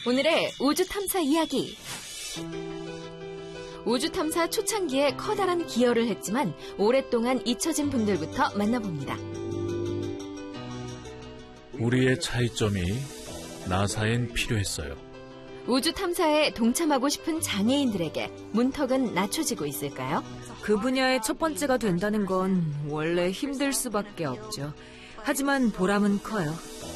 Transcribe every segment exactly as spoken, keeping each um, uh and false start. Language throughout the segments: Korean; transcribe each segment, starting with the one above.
오늘의 우주 탐사 이야기. 우주 탐사 초창기에 커다란 기여를 했지만 오랫동안 잊혀진 분들부터 만나봅니다. 우리의 차이점이 나사엔 필요했어요. 우주 탐사에 동참하고 싶은 장애인들에게 문턱은 낮춰지고 있을까요? 그 분야의 첫 번째가 된다는 건 원래 힘들 수밖에 없죠. 하지만 보람은 커요.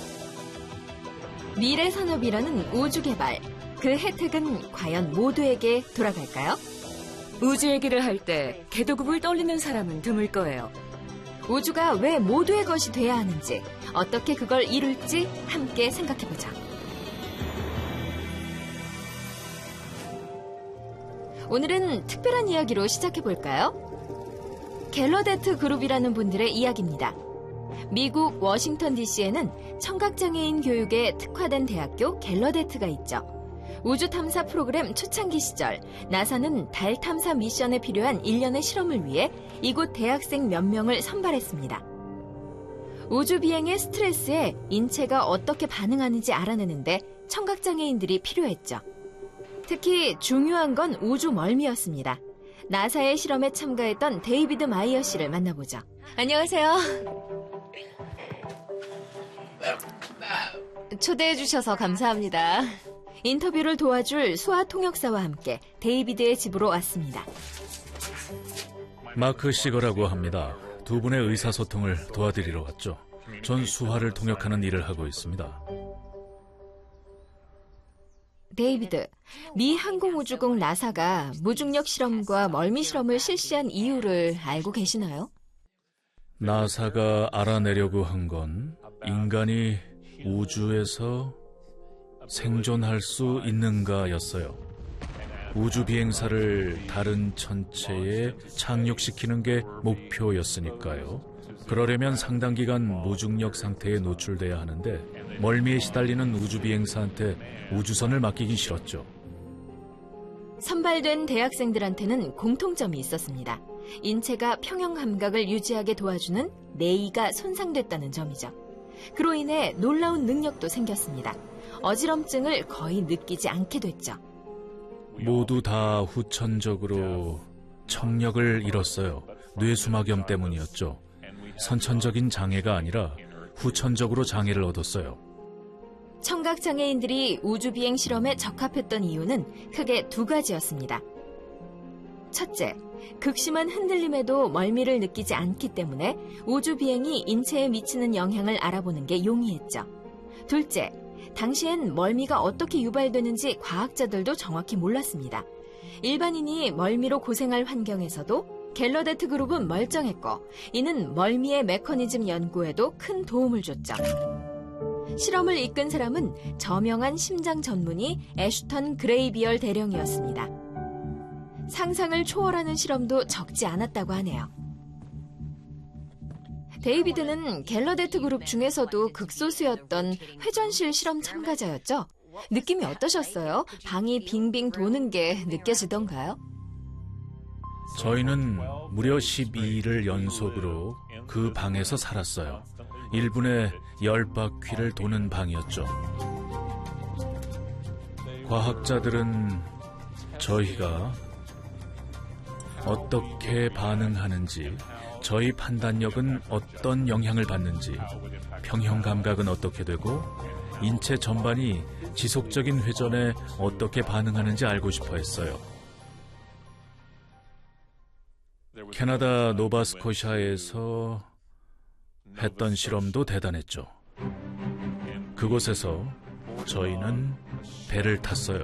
미래 산업이라는 우주 개발. 그 혜택은 과연 모두에게 돌아갈까요? 우주 얘기를 할 때 개도국을 떨리는 사람은 드물 거예요. 우주가 왜 모두의 것이 돼야 하는지, 어떻게 그걸 이룰지 함께 생각해보자. 오늘은 특별한 이야기로 시작해볼까요? 갤러데트 그룹이라는 분들의 이야기입니다. 미국 워싱턴 디씨에는 청각장애인 교육에 특화된 대학교 갤러데트가 있죠. 우주 탐사 프로그램 초창기 시절 나사는 달 탐사 미션에 필요한 일련의 실험을 위해 이곳 대학생 몇 명을 선발했습니다. 우주 비행의 스트레스에 인체가 어떻게 반응하는지 알아내는데 청각장애인들이 필요했죠. 특히 중요한 건 우주 멀미였습니다. 나사의 실험에 참가했던 데이비드 마이어 씨를 만나보죠. 안녕하세요. 초대해 주셔서 감사합니다. 인터뷰를 도와줄 수화 통역사와 함께 데이비드의 집으로 왔습니다. 마크 시거라고 합니다. 두 분의 의사소통을 도와드리러 왔죠. 전 수화를 통역하는 일을 하고 있습니다. 데이비드, 미 항공우주국 나사가 무중력 실험과 멀미 실험을 실시한 이유를 알고 계시나요? 나사가 알아내려고 한 건 인간이 우주에서 생존할 수 있는가였어요. 우주 비행사를 다른 천체에 착륙시키는 게 목표였으니까요. 그러려면 상당 기간 무중력 상태에 노출돼야 하는데 멀미에 시달리는 우주 비행사한테 우주선을 맡기긴 싫었죠. 선발된 대학생들한테는 공통점이 있었습니다. 인체가 평형 감각을 유지하게 도와주는 뇌이가 손상됐다는 점이죠. 그로 인해 놀라운 능력도 생겼습니다. 어지럼증을 거의 느끼지 않게 됐죠. 모두 다 후천적으로 청력을 잃었어요. 뇌수막염 때문이었죠. 선천적인 장애가 아니라 후천적으로 장애를 얻었어요. 청각장애인들이 우주비행 실험에 적합했던 이유는 크게 두 가지였습니다. 첫째, 극심한 흔들림에도 멀미를 느끼지 않기 때문에 우주비행이 인체에 미치는 영향을 알아보는 게 용이했죠. 둘째, 당시엔 멀미가 어떻게 유발되는지 과학자들도 정확히 몰랐습니다. 일반인이 멀미로 고생할 환경에서도 갤러데트 그룹은 멀쩡했고, 이는 멀미의 메커니즘 연구에도 큰 도움을 줬죠. 실험을 이끈 사람은 저명한 심장 전문의 애슈턴 그레이비얼 대령이었습니다. 상상을 초월하는 실험도 적지 않았다고 하네요. 데이비드는 갤러데트 그룹 중에서도 극소수였던 회전실 실험 참가자였죠. 느낌이 어떠셨어요? 방이 빙빙 도는 게 느껴지던가요? 저희는 무려 십이 일을 연속으로 그 방에서 살았어요. 일 분에 열 바퀴를 도는 방이었죠. 과학자들은 저희가 어떻게 반응하는지, 저희 판단력은 어떤 영향을 받는지, 평형 감각은 어떻게 되고 인체 전반이 지속적인 회전에 어떻게 반응하는지 알고 싶어 했어요. 캐나다 노바스코샤에서 했던 실험도 대단했죠. 그곳에서 저희는 배를 탔어요.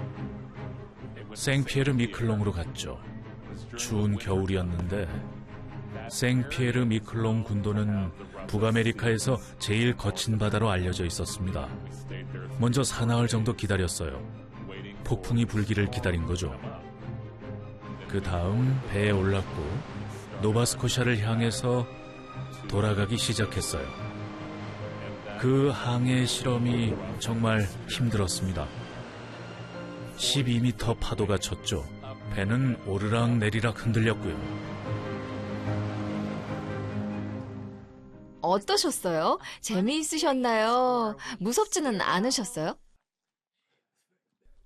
생피에르 미클롱으로 갔죠. 추운 겨울이었는데 생피에르 미클롱 군도는 북아메리카에서 제일 거친 바다로 알려져 있었습니다. 먼저 사나흘 정도 기다렸어요. 폭풍이 불기를 기다린 거죠. 그 다음 배에 올랐고 노바스코샤를 향해서 돌아가기 시작했어요. 그 항해 실험이 정말 힘들었습니다. 십이 미터 파도가 쳤죠. 배는 오르락 내리락 흔들렸고요. 어떠셨어요? 재미있으셨나요? 무섭지는 않으셨어요?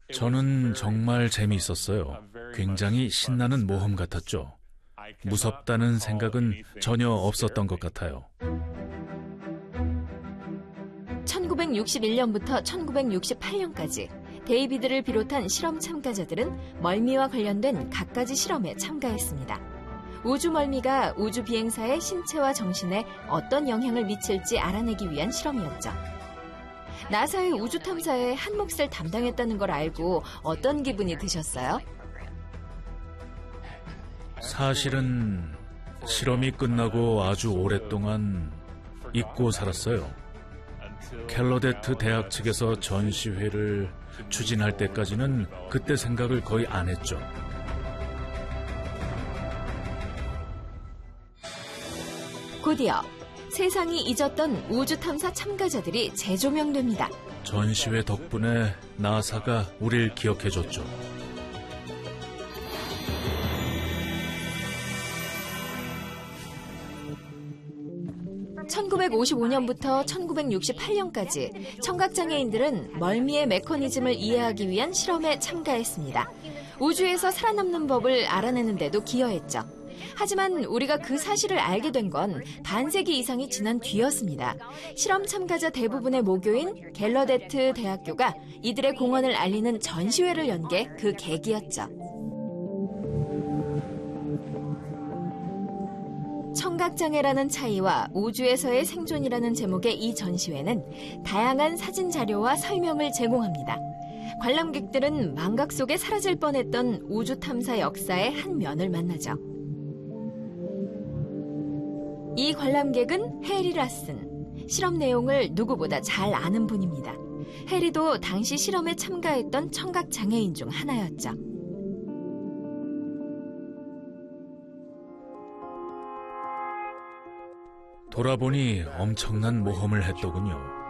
저는 정말 재미있었어요. 굉장히 신나는 모험 같았죠. 무섭다는 생각은 전혀 없었던 것 같아요. 천구백육십일 년부터 천구백육십팔 년까지 데이비드를 비롯한 실험 참가자들은 멀미와 관련된 갖가지 실험에 참가했습니다. 우주 멀미가 우주 비행사의 신체와 정신에 어떤 영향을 미칠지 알아내기 위한 실험이었죠. 나사의 우주 탐사에 한 몫을 담당했다는 걸 알고 어떤 기분이 드셨어요? 사실은 실험이 끝나고 아주 오랫동안 잊고 살았어요. 켈러데트 대학 측에서 전시회를 추진할 때까지는 그때 생각을 거의 안 했죠. 곧이어 세상이 잊었던 우주 탐사 참가자들이 재조명됩니다. 전시회 덕분에 나사가 우릴 기억해줬죠. 천구백오십오 년부터 천구백육십팔 년까지 청각장애인들은 멀미의 메커니즘을 이해하기 위한 실험에 참가했습니다. 우주에서 살아남는 법을 알아내는 데도 기여했죠. 하지만 우리가 그 사실을 알게 된 건 반세기 이상이 지난 뒤였습니다. 실험 참가자 대부분의 모교인 갤러데트 대학교가 이들의 공헌을 알리는 전시회를 연 게 그 계기였죠. 청각장애라는 차이와 우주에서의 생존이라는 제목의 이 전시회는 다양한 사진 자료와 설명을 제공합니다. 관람객들은 망각 속에 사라질 뻔했던 우주 탐사 역사의 한 면을 만나죠. 이 관람객은 해리 라슨. 실험 내용을 누구보다 잘 아는 분입니다. 해리도 당시 실험에 참가했던 청각장애인 중 하나였죠. 돌아보니 엄청난 모험을 했더군요.